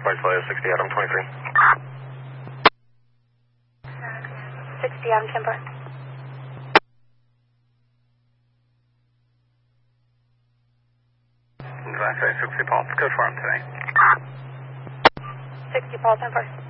Flight Slay 60 Adam 23. 60 Adam Timber. Did I say 60 Paul? Good for him today. 60 Paul Timber.